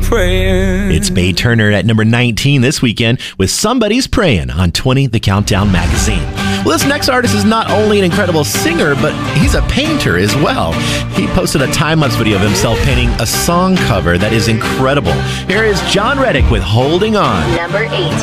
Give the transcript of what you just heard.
praying. It's Bay Turner at number 19 this weekend with Somebody's Praying on 20 The Countdown Magazine. Well, this next artist is not only an incredible singer, but he's a painter as well. He posted a time-lapse video of himself painting a song cover that is incredible. Here is John Reddick with Holding On. Number 8.